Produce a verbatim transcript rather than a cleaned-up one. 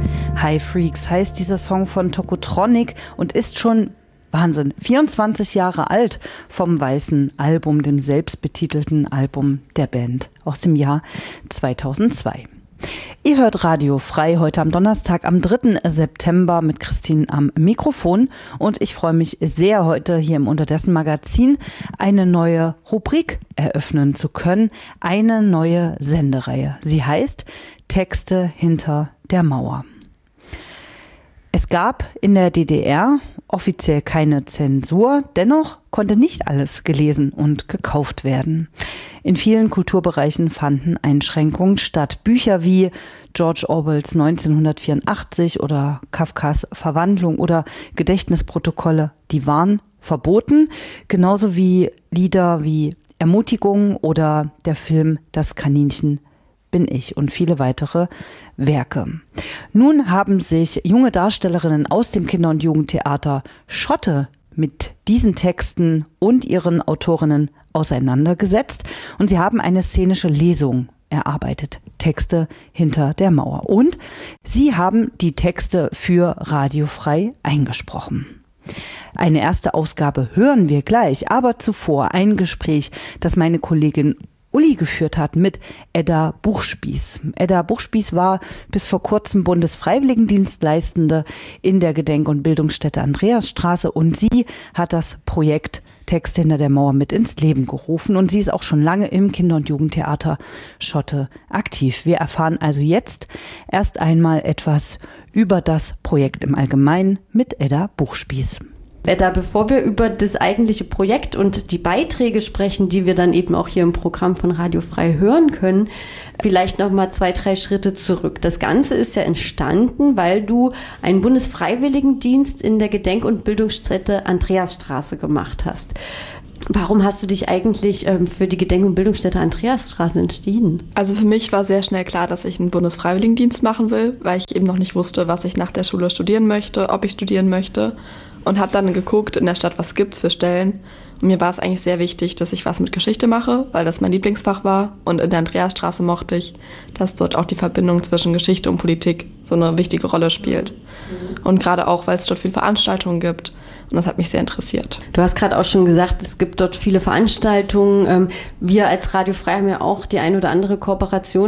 Hi Freaks heißt dieser Song von Tokotronic und ist schon, Wahnsinn, vierundzwanzig Jahre alt vom Weißen Album, dem selbstbetitelten Album der Band aus dem Jahr zweitausendzwei. Ihr hört Radio Frei heute am Donnerstag, am dritten September mit Christine am Mikrofon und ich freue mich sehr, heute hier im Unterdessen Magazin eine neue Rubrik eröffnen zu können, eine neue Sendereihe. Sie heißt Texte hinter der Mauer. Es gab in der D D R offiziell keine Zensur, dennoch konnte nicht alles gelesen und gekauft werden. In vielen Kulturbereichen fanden Einschränkungen statt. Bücher wie George Orwells neunzehnhundertvierundachtzig oder Kafkas Verwandlung oder Gedächtnisprotokolle, die waren verboten, genauso wie Lieder wie Ermutigung oder der Film Das Kaninchen bin ich und viele weitere Werke. Nun haben sich junge Darstellerinnen aus dem Kinder- und Jugendtheater Schotte mit diesen Texten und ihren Autorinnen auseinandergesetzt und sie haben eine szenische Lesung erarbeitet. Texte hinter der Mauer. Und sie haben die Texte für Radio Frei eingesprochen. Eine erste Ausgabe hören wir gleich, aber zuvor ein Gespräch, das meine Kollegin Uli geführt hat mit Edda Buchspieß. Edda Buchspieß war bis vor kurzem Bundesfreiwilligendienstleistende in der Gedenk- und Bildungsstätte Andreasstraße und sie hat das Projekt Texte hinter der Mauer mit ins Leben gerufen und sie ist auch schon lange im Kinder- und Jugendtheater Schotte aktiv. Wir erfahren also jetzt erst einmal etwas über das Projekt im Allgemeinen mit Edda Buchspieß. Edda, bevor wir über das eigentliche Projekt und die Beiträge sprechen, die wir dann eben auch hier im Programm von Radio Frei hören können, vielleicht noch mal zwei, drei Schritte zurück. Das Ganze ist ja entstanden, weil du einen Bundesfreiwilligendienst in der Gedenk- und Bildungsstätte Andreasstraße gemacht hast. Warum hast du dich eigentlich ähm, für die Gedenk- und Bildungsstätte Andreasstraße entschieden? Also für mich war sehr schnell klar, dass ich einen Bundesfreiwilligendienst machen will, weil ich eben noch nicht wusste, was ich nach der Schule studieren möchte, ob ich studieren möchte. Und habe dann geguckt in der Stadt, was gibt's für Stellen. Und mir war es eigentlich sehr wichtig, dass ich was mit Geschichte mache, weil das mein Lieblingsfach war. Und in der Andreasstraße mochte ich, dass dort auch die Verbindung zwischen Geschichte und Politik so eine wichtige Rolle spielt. Und gerade auch, weil es dort viele Veranstaltungen gibt. Und das hat mich sehr interessiert. Du hast gerade auch schon gesagt, es gibt dort viele Veranstaltungen. Wir als Radio Frei haben ja auch die ein oder andere Kooperation